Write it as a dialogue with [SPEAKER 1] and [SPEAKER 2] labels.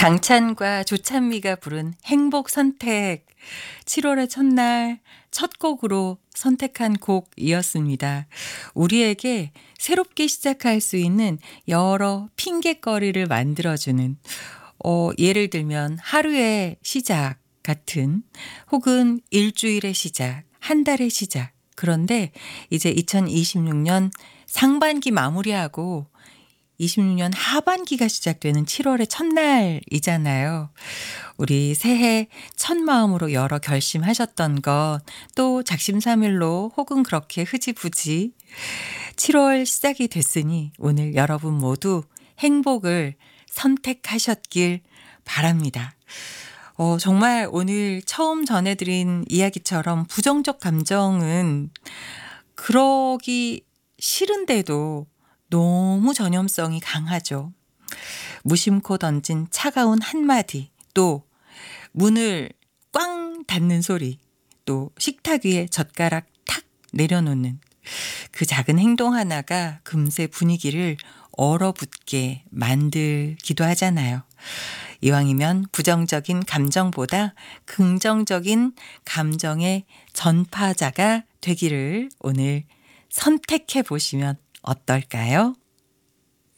[SPEAKER 1] 강찬과 조찬미가 부른 행복 선택. 7월의 첫날 첫 곡으로 선택한 곡이었습니다. 우리에게 새롭게 시작할 수 있는 여러 핑곗거리를 만들어주는 예를 들면 하루의 시작 같은 혹은 일주일의 시작, 한 달의 시작. 그런데 이제 2026년 상반기 마무리하고 26년 하반기가 시작되는 7월의 첫날이잖아요. 우리 새해 첫 마음으로 여러 결심하셨던 것, 또 작심삼일로 혹은 그렇게 흐지부지 7월 시작이 됐으니 오늘 여러분 모두 행복을 선택하셨길 바랍니다. 정말 오늘 처음 전해드린 이야기처럼 부정적 감정은 그러기 싫은데도 너무 전염성이 강하죠. 무심코 던진 차가운 한마디, 또 문을 꽝 닫는 소리, 또 식탁 위에 젓가락 탁 내려놓는 그 작은 행동 하나가 금세 분위기를 얼어붙게 만들기도 하잖아요. 이왕이면 부정적인 감정보다 긍정적인 감정의 전파자가 되기를 오늘 선택해 보시면 어떨까요?